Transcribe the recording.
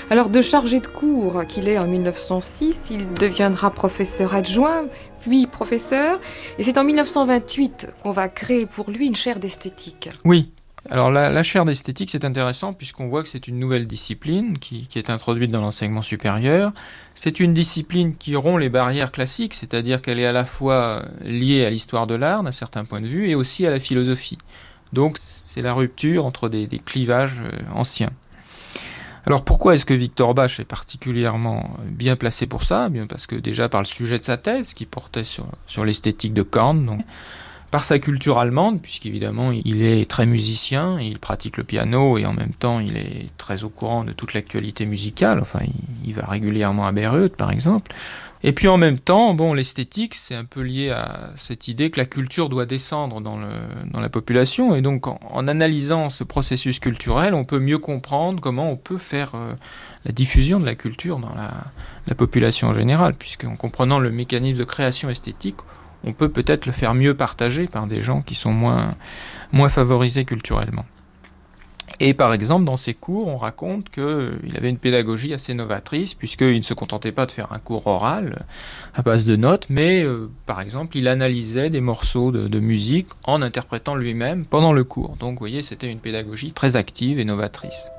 Alors, de chargé de cours qu'il est en 1906, il deviendra professeur adjoint, puis professeur. Et c'est en 1928 qu'on va créer pour lui une chaire d'esthétique. Oui. Alors la chaire d'esthétique, c'est intéressant puisqu'on voit que c'est une nouvelle discipline qui est introduite dans l'enseignement supérieur. C'est une discipline qui rompt les barrières classiques, c'est-à-dire qu'elle est à la fois liée à l'histoire de l'art d'un certain point de vue et aussi à la philosophie. Donc c'est la rupture entre des clivages anciens. Alors pourquoi est-ce que Victor Bach est particulièrement bien placé pour ça ? Bien parce que déjà par le sujet de sa thèse qui portait sur l'esthétique de Kant, donc par sa culture allemande, puisqu'évidemment il est très musicien, il pratique le piano et en même temps il est très au courant de toute l'actualité musicale, enfin il va régulièrement à Bayreuth par exemple. Et puis en même temps, l'esthétique c'est un peu lié à cette idée que la culture doit descendre dans la population, et donc en analysant ce processus culturel, on peut mieux comprendre comment on peut faire la diffusion de la culture dans la population en général, puisqu'en comprenant le mécanisme de création esthétique, on peut peut-être le faire mieux partager par des gens qui sont moins favorisés culturellement. Et par exemple, dans ses cours, on raconte qu'il avait une pédagogie assez novatrice, puisqu'il ne se contentait pas de faire un cours oral à base de notes, mais par exemple, il analysait des morceaux de musique en interprétant lui-même pendant le cours. Donc vous voyez, c'était une pédagogie très active et novatrice.